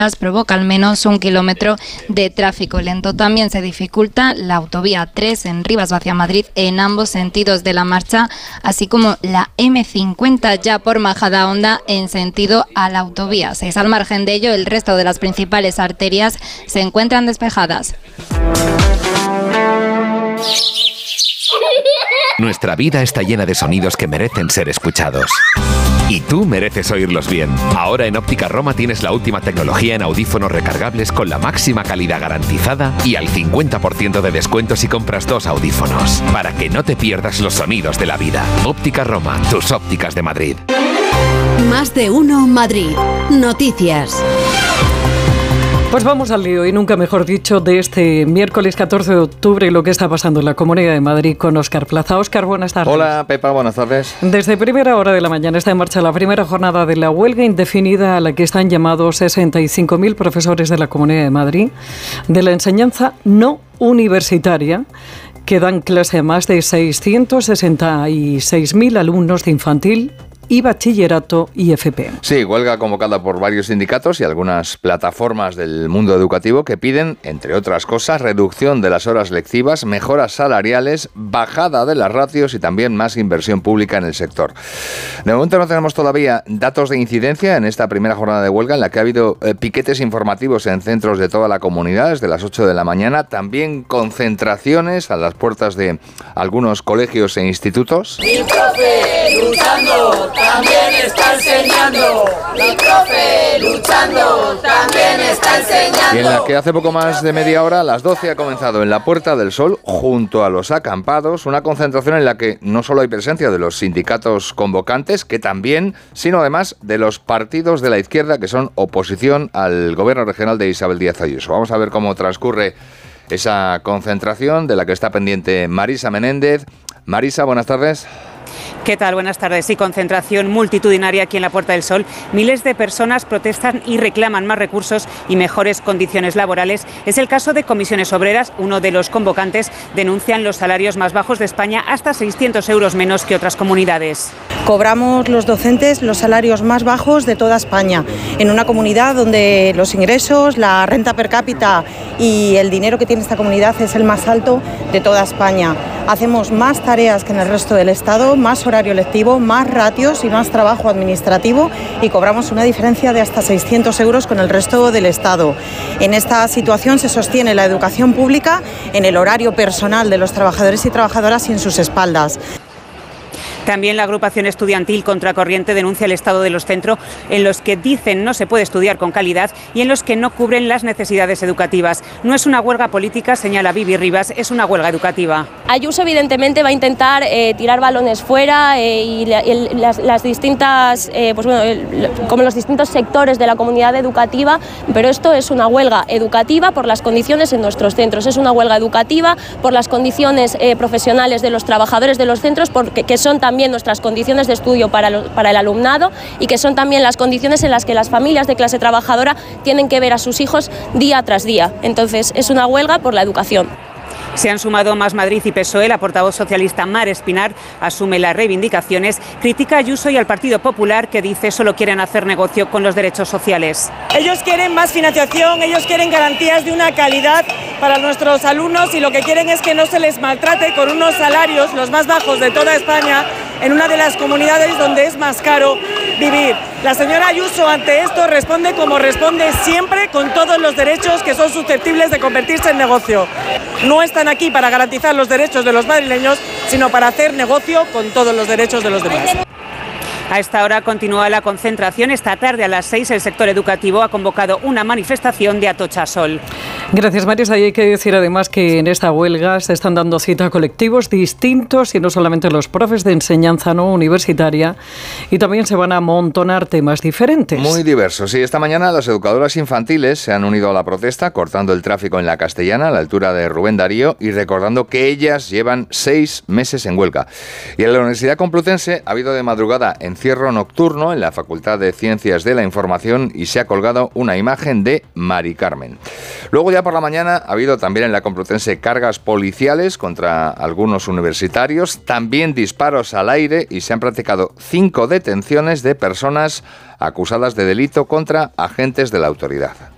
provoca al menos 1 kilómetro de tráfico lento. También se dificulta la autovía 3 en Rivas hacia Madrid en ambos sentidos de la marcha, así como la M50 ya por Majadahonda en sentido a la autovía 6. Al margen de ello, el resto de las principales arterias se encuentran despejadas. Nuestra vida está llena de sonidos que merecen ser escuchados. Y tú mereces oírlos bien. Ahora en Óptica Roma tienes la última tecnología en audífonos recargables con la máxima calidad garantizada y al 50% de descuento si compras 2 audífonos. Para que no te pierdas los sonidos de la vida. Óptica Roma, tus ópticas de Madrid. Más de uno Madrid. Noticias. Pues vamos al lío, y nunca mejor dicho, de este miércoles 14 de octubre y lo que está pasando en la Comunidad de Madrid con Óscar Plaza. Óscar, buenas tardes. Hola, Pepa, buenas tardes. Desde primera hora de la mañana está en marcha la primera jornada de la huelga indefinida a la que están llamados 65.000 profesores de la Comunidad de Madrid de la enseñanza no universitaria, que dan clase a más de 666.000 alumnos de infantil y bachillerato y FP. Sí, huelga convocada por varios sindicatos y algunas plataformas del mundo educativo que piden, entre otras cosas, reducción de las horas lectivas, mejoras salariales, bajada de las ratios y también más inversión pública en el sector. De momento no tenemos todavía datos de incidencia en esta primera jornada de huelga, en la que ha habido piquetes informativos en centros de toda la comunidad desde las 8 de la mañana, también concentraciones a las puertas de algunos colegios e institutos. Mi profe luchando también está enseñando. Mi profe luchando también está enseñando. Y en la que hace poco más de media hora, a las 12, ha comenzado en la Puerta del Sol, junto a los acampados, una concentración en la que no solo hay presencia de los sindicatos convocantes, que también, sino además de los partidos de la izquierda que son oposición al gobierno regional de Isabel Díaz Ayuso. Vamos a ver cómo transcurre esa concentración de la que está pendiente Marisa Menéndez. Marisa, buenas tardes. ¿Qué tal? Buenas tardes. Sí, concentración multitudinaria aquí en la Puerta del Sol. Miles de personas protestan y reclaman más recursos y mejores condiciones laborales. Es el caso de Comisiones Obreras. Uno de los convocantes denuncian los salarios más bajos de España, hasta 600 euros menos que otras comunidades. Cobramos los docentes los salarios más bajos de toda España, en una comunidad donde los ingresos, la renta per cápita y el dinero que tiene esta comunidad es el más alto de toda España. Hacemos más tareas que en el resto del Estado, más horario lectivo, más ratios y más trabajo administrativo, y cobramos una diferencia de hasta 600 euros con el resto del Estado. En esta situación se sostiene la educación pública en el horario personal de los trabajadores y trabajadoras y en sus espaldas. También la agrupación estudiantil Contracorriente denuncia el estado de los centros en los que dicen no se puede estudiar con calidad y en los que no cubren las necesidades educativas. No es una huelga política, señala Vivi Rivas, es una huelga educativa. Ayuso evidentemente va a intentar tirar balones fuera y las distintas, como los distintos sectores de la comunidad educativa, pero esto es una huelga educativa por las condiciones en nuestros centros, es una huelga educativa por las condiciones profesionales de los trabajadores de los centros, porque que son también nuestras condiciones de estudio para el alumnado y que son también las condiciones en las que las familias de clase trabajadora tienen que ver a sus hijos día tras día. Entonces, es una huelga por la educación. Se han sumado Más Madrid y PSOE. La portavoz socialista Mar Espinar asume las reivindicaciones, critica a Ayuso y al Partido Popular, que dice solo quieren hacer negocio con los derechos sociales. Ellos quieren más financiación, ellos quieren garantías de una calidad para nuestros alumnos, y lo que quieren es que no se les maltrate con unos salarios los más bajos de toda España en una de las comunidades donde es más caro vivir. La señora Ayuso ante esto responde como responde siempre, con todos los derechos que son susceptibles de convertirse en negocio. No están aquí para garantizar los derechos de los madrileños, sino para hacer negocio con todos los derechos de los demás. A esta hora continúa la concentración. Esta tarde a las 6 el sector educativo ha convocado una manifestación de Atocha Sol. Gracias, Marisa. Y hay que decir además que en esta huelga se están dando cita a colectivos distintos y no solamente los profes de enseñanza no universitaria, y también se van a amontonar temas diferentes. Muy diversos. Sí, esta mañana las educadoras infantiles se han unido a la protesta, cortando el tráfico en la Castellana a la altura de Rubén Darío y recordando que ellas llevan 6 meses en huelga. Y en la Universidad Complutense ha habido de madrugada encierro nocturno en la Facultad de Ciencias de la Información y se ha colgado una imagen de Mari Carmen. Luego ya por la mañana ha habido también en la Complutense cargas policiales contra algunos universitarios, también disparos al aire, y se han practicado 5 detenciones de personas acusadas de delito contra agentes de la autoridad.